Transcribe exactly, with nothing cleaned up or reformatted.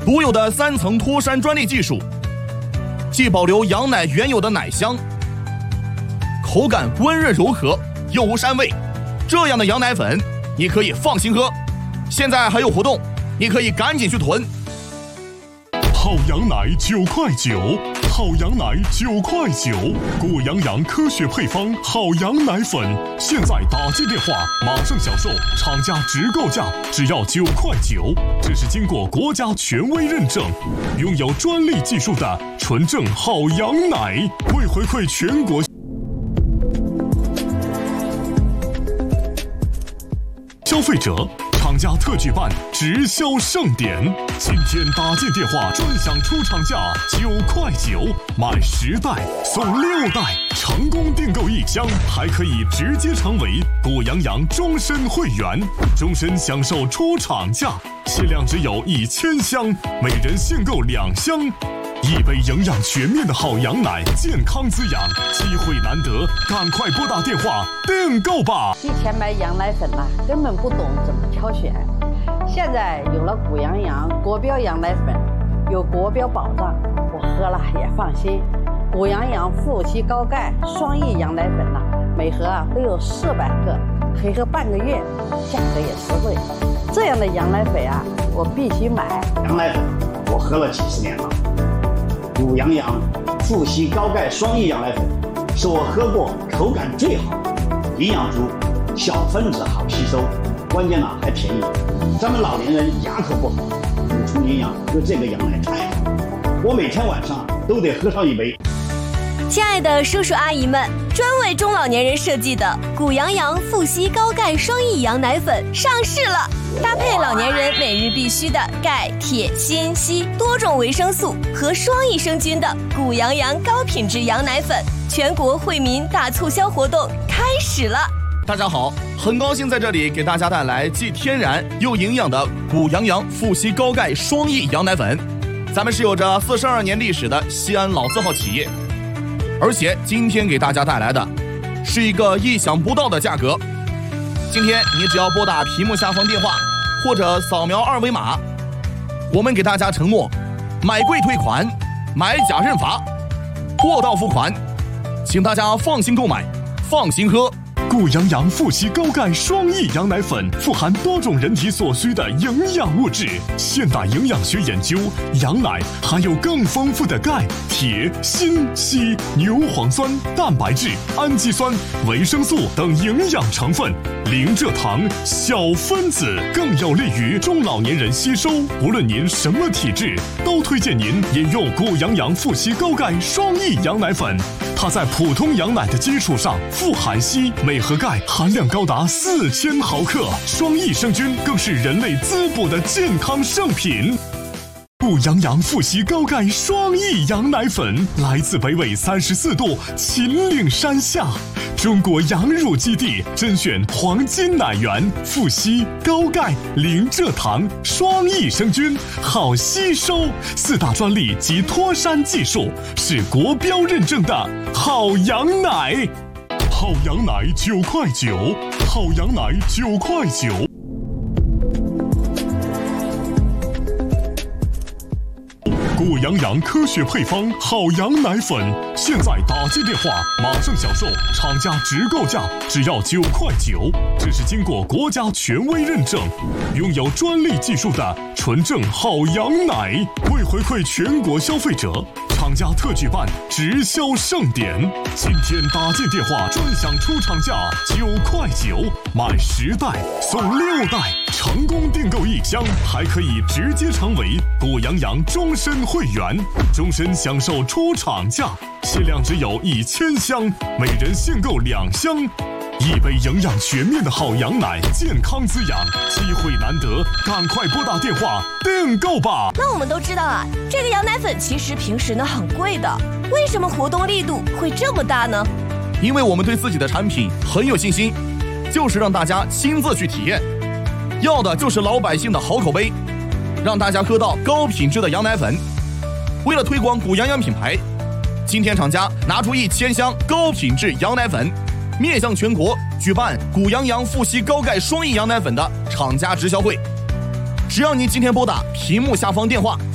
独有的三层脱山专利技术，既保留羊奶原有的奶香，口感温润柔和又无膻味。这样的羊奶粉你可以放心喝。现在还有活动，你可以赶紧去囤。 好羊奶九块九，好羊奶九块九，果羊羊科学配方好羊奶粉，现在打进电话马上享受，厂家直购价只要九块九，这是经过国家权威认证，拥有专利技术的纯正好羊奶，为回馈全国消费者，厂家特举办直销盛典，今天打进电话专享出厂价九块九，买十袋送六袋，成功订购一箱还可以直接成为果羊羊终身会员，终身享受出厂价，限量只有一千箱，每人限购两箱。一杯营养全面的好羊奶，健康滋养，机会难得，赶快拨打电话订购吧。 以前买羊奶粉啊，根本不懂怎么挑选，现在有了谷羊羊国标羊奶粉，有国标保障，我喝了也放心。谷羊羊富硒高钙双益羊奶粉呐、啊，每盒啊都有四百克，可以喝半个月，价格也实惠。这样的羊奶粉啊，我必须买。 羊奶粉我喝了几十年了。谷羊羊富硒高钙双益羊奶粉是我喝过口感最好，营养足，小分子好吸收，关键呢还便宜。咱们老年人牙口不好，补充营养喝这个羊奶太好了，我每天晚上都得喝上一杯。 亲爱的叔叔阿姨们，专为中老年人设计的谷羊羊富硒高钙双益羊奶粉上市了，搭配老年人每日必须的钙、铁、锌、硒多种维生素和双益生菌的谷羊羊高品质羊奶粉，全国惠民大促销活动开始了。 大家好，很高兴在这里给大家带来既天然又营养的谷羊羊富硒高钙双益羊奶粉。咱们是有着四十二年历史的西安老字号企业，而且今天给大家带来的是一个意想不到的价格。今天你只要拨打屏幕下方电话或者扫描二维码，我们给大家承诺买贵退款，买假认罚，货到付款，请大家放心购买，放心喝。 谷羊羊富硒高钙双益羊奶粉富含多种人体所需的营养物质。现代营养学研究，羊奶含有更丰富的钙、铁、锌、硒、牛磺酸、蛋白质、氨基酸、维生素等营养成分，零蔗糖，小分子，更有利于中老年人吸收。无论您什么体质，都推荐您饮用谷羊羊富硒高钙双益羊奶粉。它在普通羊奶的基础上富含硒，镁和钙含量高达四千毫克，双益生菌更是人类滋补的健康圣品。谷羊羊富硒高钙双益羊奶粉来自北纬三十四度秦岭山下，中国羊乳基地甄选黄金奶源，富硒高钙零蔗糖双益生菌，好吸收，四大专利及脱山技术，是国标认证的好羊奶。好羊奶九块九，好羊奶九块九。果羊羊科学配方好羊奶粉，现在打进电话马上享受，厂家直购价只要九块九，这是经过国家权威认证，拥有专利技术的纯正好羊奶，为回馈全国消费者，厂家特举办直销盛典，今天打进电话专享出厂价九块九，买十袋送六袋，成功订购一箱还可以直接成为果羊羊终身会员，终身享受出厂价，限量只有一千箱，每人限购两箱。一杯营养全面的好羊奶，健康滋养，机会难得，赶快拨打电话订购吧。 那我们都知道啊，这个羊奶粉其实平时呢很贵的，为什么活动力度会这么大呢？ 因为我们对自己的产品很有信心，就是让大家亲自去体验，要的就是老百姓的好口碑，让大家喝到高品质的羊奶粉。为了推广谷羊羊品牌，今天厂家拿出一千箱高品质羊奶粉，面向全国举办谷羊羊富硒高钙双益羊奶粉的厂家直销会。只要您今天拨打屏幕下方电话